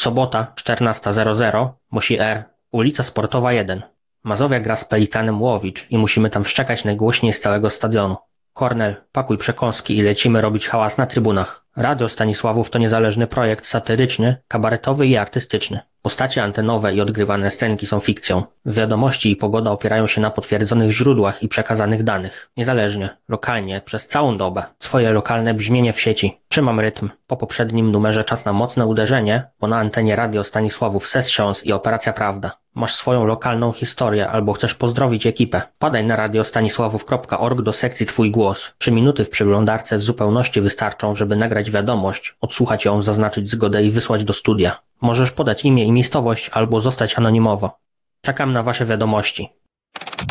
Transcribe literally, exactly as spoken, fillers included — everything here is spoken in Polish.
Sobota, czternasta zero zero, Mosi R, ulica Sportowa jeden. Mazowia gra z Pelikanem Łowicz i musimy tam wszczekać najgłośniej z całego stadionu. Kornel, pakuj przekąski i lecimy robić hałas na trybunach. Radio Stanisławów to niezależny projekt satyryczny, kabaretowy i artystyczny. Postacie antenowe i odgrywane scenki są fikcją. Wiadomości i pogoda opierają się na potwierdzonych źródłach i przekazanych danych. Niezależnie, lokalnie, przez całą dobę. Swoje lokalne brzmienie w sieci. Trzymam rytm. Po poprzednim numerze czas na mocne uderzenie, bo na antenie Radio Stanisławów Sessions i Operacja Prawda. Masz swoją lokalną historię albo chcesz pozdrowić ekipę. Padaj na radiostanisławów kropka org do sekcji Twój głos. Trzy minuty w przeglądarce w zupełności wystarczą, żeby nagrać wiadomość, odsłuchać ją, zaznaczyć zgodę i wysłać do studia. Możesz podać imię i miejscowość albo zostać anonimowo. Czekam na Wasze wiadomości.